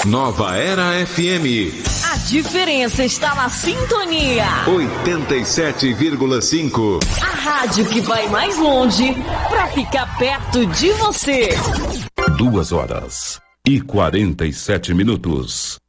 Nova Era FM. A diferença está na sintonia. 87,5. A rádio que vai mais longe para ficar perto de você. 2 horas e 47 minutos.